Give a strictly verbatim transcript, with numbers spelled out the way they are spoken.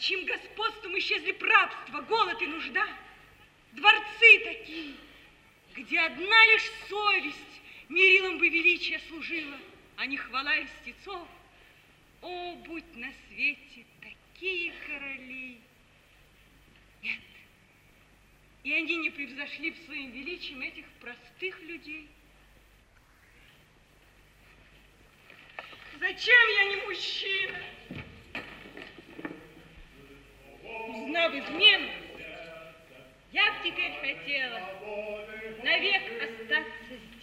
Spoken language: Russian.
чьим господством исчезли рабство, голод и нужда. Дворцы такие, где одна лишь совесть мерилом бы величия служила, а не хвала льстецов. О, будь на свете такие короли! Нет, и они не превзошли б своим величием этих простых людей. Зачем я не мужчина? Узнав измену, я б теперь хотела навек остаться здесь.